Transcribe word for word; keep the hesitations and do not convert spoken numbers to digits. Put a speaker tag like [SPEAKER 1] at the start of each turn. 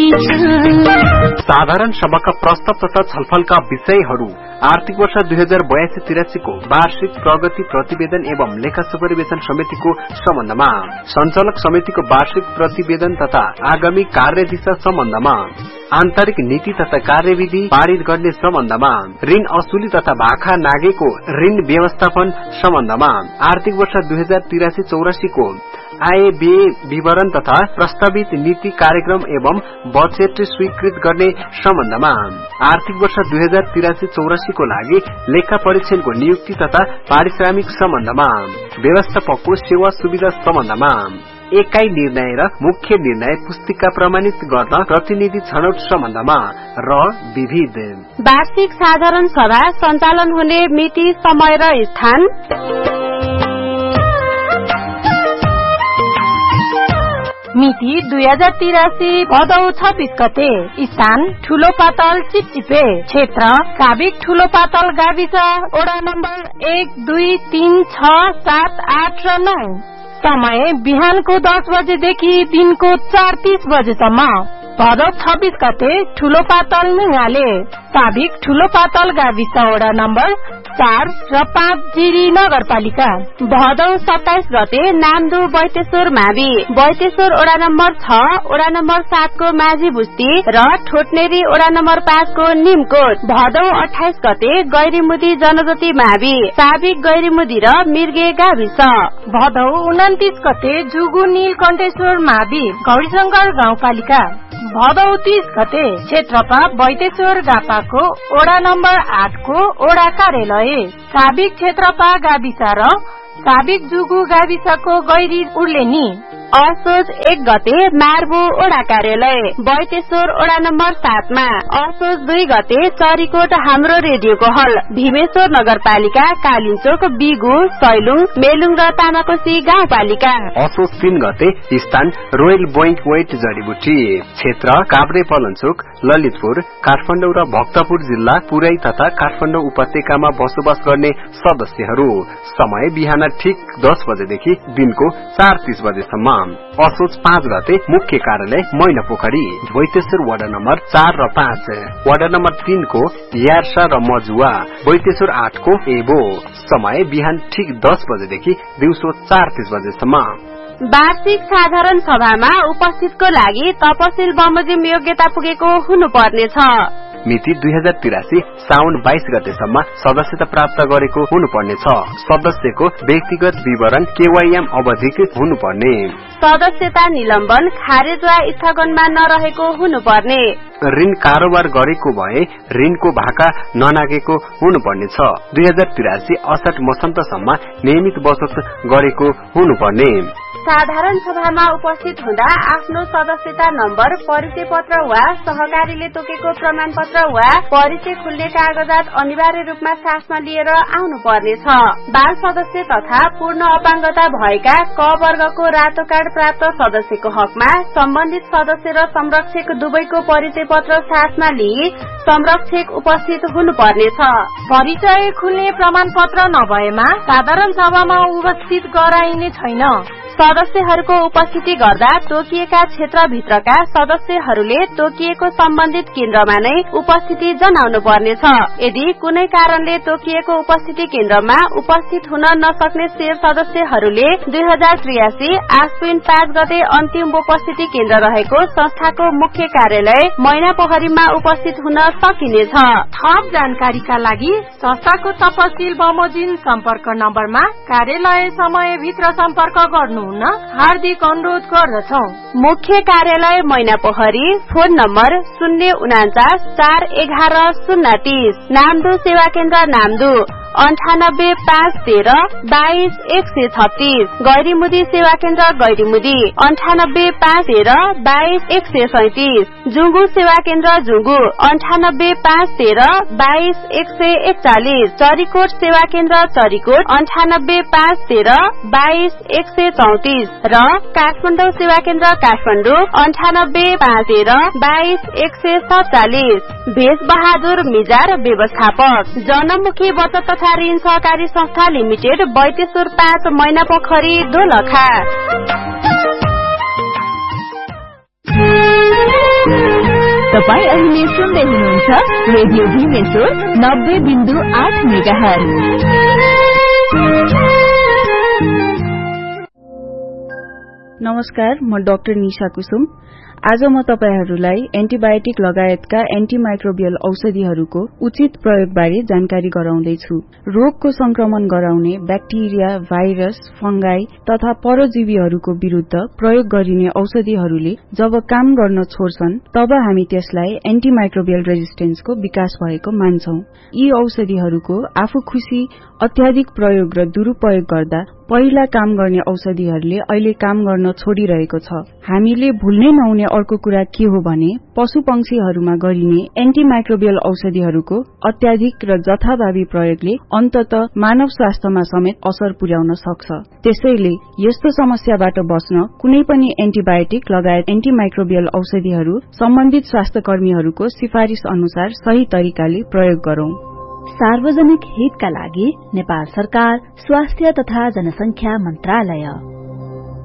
[SPEAKER 1] साधारण सभाका प्रस्ताव तथा छलफलका विषयहरू आर्थिक वर्ष दुई हजार बयासी तिरासी को वार्षिक प्रगति प्रतिवेदन एवं लेखा सुपरिवेशन समितिको सम्बन्धमा, संचालक समितिको वार्षिक प्रतिवेदन तथा आगामी कार्यदिशा सम्बन्धमा, आन्तरिक नीति तथा कार्यविधि पारित गर्ने सम्बन्धमा, ऋण असुली तथा भाखा नागेको ऋण व्यवस्थापन सम्बन्धमा, आर्थिक वर्ष दुई हजार तिरासी चौरासी को आय व्यय विवरण तथा प्रस्तावित नीति कार्यक्रम एवं बजेट स्वीकृत गर्ने सम्बन्धमा, आर्थिक वर्ष दुई हजार तिरासी चौरासी को लागि लेखा परीक्षणको नियुक्ति तथा पारिश्रमिक सम्बन्धमा, व्यवस्थापकको सेवा सुविधा सम्बन्धमा, एकाई निर्णय र मुख्य निर्णय पुस्तिका प्रमाणित गर्न प्रतिनिधि छनौट सम्बन्धमा र विविध
[SPEAKER 2] वार्षिक साधारण सभा सञ्चालन हुने मिति, समय र स्थान,
[SPEAKER 3] मिति दुई हजार तिरासी भदौ छब्बीस गते, स्थान ठूलो पातल चिपचिपे, क्षेत्र काबिक ठूलो पातल गाविस, वडा नम्बर एक दुई तीन छ सात आठ र नौ, समय बिहानको दस बजेदेखि दिनको चार तीस बजेसम्म, भदौ छब्बीस गते ठूलो पातल नुगाले, काबिक ठूलो पातल गाविस, वडा नम्बर चार र पाँच जिरी नगरपालिका, भदौ सत्ताइस गते नामदु बैतेश्वर मावि, बैतेश्वर वडा नम्बर छ, वडा नम्बर सात को माझी बुस्ती र ठोटनेरी वडा नम्बर पाँच को निमकोट, भदौ अठाइस गते गैरीमुदी जनजाति मावि, साबिक गैरीमुदी र मिर्गे गाविस, भदौ उन्तिस गते जुगु नीलकण्ठेश्वर मावि, गौरीशंकर गाउँपालिका, भदौ तीस गते क्षेत्रपा बैतेश्वर गापाको वडा नम्बर आठ को वडा कार्यालय, साबिक क्षेत्रपा गाविस र साबिक जुगु गाविसको गैरी उर्लेनी, असोज एक गते मार्बो वडा कार्यालय, बैतेश्वर वडा नम्बर सातमा, असोज दुई गते चरीकोट हाम्रो रेडियोको हल, भीमेश्वर नगरपालिका, कालिन्चोक, बिगु, सैलुङ, मेलुङ र तामाकोसी गाउँपालिका,
[SPEAKER 1] असोज तीन गते स्थान रोयल बोइन्ट वेट जडीबुटी, क्षेत्र काभ्रे पलञ्चोक, ललितपुर, काठमाडौँ र भक्तपुर जिल्ला पुरै तथा काठमाडौँ उपत्यकामा बसोबास गर्ने सदस्यहरू, समय बिहान ठीक दस बजेदेखि दिनको चार तीस बजेसम्म, असोज पाँच गते मुख्य कार्यालय मैनापोखरी, बैतेश्वर वडा नम्बर चार र पाँच, वडा नम्बर तीन को यार्सा र मजुवा, बैतेश्वर आठ को एबो, समय बिहान ठीक दस बजेदेखि दिउँसो चार तीस बजेसम्म।
[SPEAKER 2] वार्षिक साधारण सभामा उपस्थितको लागि तपसिल बमोजिम योग्यता पुगेको हुनुपर्नेछ।
[SPEAKER 1] मिति दुई हजार तिरासी साउन बाइस गतेसम्म सदस्यता प्राप्त गरेको हुनुपर्नेछ। सदस्यको व्यक्तिगत विवरण केवाईएम अवधिक हुनुपर्ने।
[SPEAKER 2] सदस्यता निलम्बन, खारेज वा स्थगनमा नरहेको हुनुपर्ने।
[SPEAKER 1] ऋण कारोबार गरेको भए ऋणको भाका ननागेको हुनुपर्नेछ। दुई हजार तिरासी असाढ मसन्तसम्म नियमित बचत गरेको हुनुपर्ने।
[SPEAKER 2] साधारण सभामा उपस्थित हुँदा आफ्नो सदस्यता नम्बर, परिचय पत्र वा सहकारीले तोकेको प्रमाण पत्र वा परिचय खुल्ने कागजात अनिवार्य रूपमा साथमा लिएर आउनु पर्नेछ। बाल सदस्य तथा पूर्ण अपाङ्गता भएका क वर्गको रातो कार्ड प्राप्त सदस्यको हकमा सम्बन्धित सदस्य र संरक्षक दुवैको परिचय पत्र साथमा लिई संरक्षक उपस्थित हुनुपर्नेछ।
[SPEAKER 3] परिचय खुल्ने प्रमाण पत्र नभएमा साधारण सभामा उपस्थित गराइने छैन।
[SPEAKER 2] सदस्यहरूको उपस्थिति गर्दा तोकिएका क्षेत्रभित्रका सदस्यहरूले तोकिएको सम्बन्धित केन्द्रमा नै उपस्थिति जनाउनु पर्नेछ। यदि कुनै कारणले तोकिएको उपस्थिति केन्द्रमा उपस्थित हुन नसक्ने शेर सदस्यहरूले दुई हजार त्रियासी आश्विन पाँच गते अन्तिम उपस्थिति केन्द्र रहेको संस्थाको मुख्य कार्यालय मैनापोखरीमा उपस्थित हुन सकिनेछ।
[SPEAKER 3] थप जानकारीका लागि संस्थाको तपसिल बमोजिम सम्पर्क नम्बरमा कार्यालय समयभित्र सम्पर्क गर्नु हार्दिक अनुरोध गर्दछौ।
[SPEAKER 2] मुख्य कार्यालय मैनापोखरी, फोन नम्बर शून्य उनाचास चार एघार शून्य तीस। नामदु सेवा केन्द्र नामदु अन्ठानब्बे पाँच तेह्र बाइस एक सय छत्तीस। गैरीमुदी सेवा केन्द्र गैरीमुदी अन्ठानब्बे पाँच तेह्र बाइस एक सय सैतिस। जुंगु सेवा केन्द्र जुंगु अन्ठानब्बे पाँच तेह्र बाइस एक सय एकचालिस। चरीकोट सेवा केन्द्र चरीकोट अन्ठानब्बे पाँच तेह्र बाइस एक सय चौतिस र काठमाडौँ सेवा केन्द्र काठमाडौँ अन्ठानब्बे पाँच तेह्र बाइस एक सय सत्तालिस। भेष बहादुर मिजार व्यवस्थापक, जनमुखी बचत तथा ऋण सहकारी संस्था लिमिटेड, बैतेश्वर पाँच, मैनापोखरी, दोलखा।
[SPEAKER 4] तपाई अहिले सुन्दै हुनुहुन्छ रेडियो भीमेश्वर नब्बे बिन्दु आठ मेगाहर्ज।
[SPEAKER 5] नमस्कार, म डाक्टर निशा कुसुम। आज म तपाईहरूलाई एन्टिबायोटिक लगायतका एन्टिमाइक्रोबियल औषधिहरूको उचित प्रयोगबारे जानकारी गराउँदैछु। रोगको संक्रमण गराउने ब्याक्टेरिया, भाइरस, फंगाई तथा परजीवीहरूको विरूद्ध प्रयोग गरिने औषधिहरूले जब काम गर्न छोड्छन् तब हामी त्यसलाई एन्टिमाइक्रोबियल रेजिस्टेन्सको विकास भएको मान्छौं। यी औषधिहरूको आफू खुशी अत्याधिक प्रयोग र दुरूपयोग गर्दा पहिला काम गर्ने औषधिहरूले अहिले काम गर्न छोडिरहेको छ। हामीले भुल्नै नहुने अर्को कुरा के हो भने पशु पंक्षीहरूमा गरिने एन्टिमाइक्रोबियल औषधिहरूको अत्याधिक र जथाभावी प्रयोगले अन्तत मानव स्वास्थ्यमा समेत असर पुर्याउन सक्छ। त्यसैले यस्तो समस्याबाट बच्न कुनै पनि एन्टिबायोटिक लगायत एन्टिमाइक्रोबियल औषधिहरू सम्बन्धित स्वास्थ्य कर्मीहरूको सिफारिश अनुसार सही तरिकाले प्रयोग गरौं।
[SPEAKER 4] सार्वजनिक हितका लागि नेपाल सरकार स्वास्थ्य तथा जनसंख्या मन्त्रालय।